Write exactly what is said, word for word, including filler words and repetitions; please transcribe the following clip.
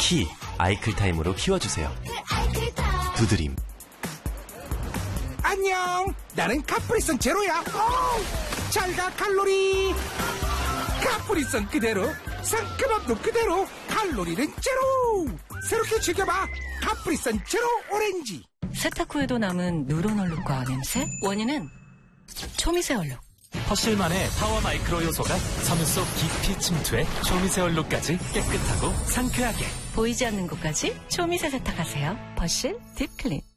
키 아이클타임으로 키워주세요. 두드림. 안녕, 나는 카프리선 제로야. 잘가 칼로리. 카프리선 그대로, 상큼함도 그대로, 칼로리는 제로. 새롭게 즐겨봐, 카프리선 제로 오렌지. 세탁 후에도 남은 누런 얼룩과 냄새? 원인은 초미세 얼룩. 퍼실만의 파워 마이크로 요소가 섬유 속 깊이 침투해 초미세 얼룩까지 깨끗하고 상쾌하게. 보이지 않는 곳까지 초미세 세탁하세요. 퍼실 딥클린.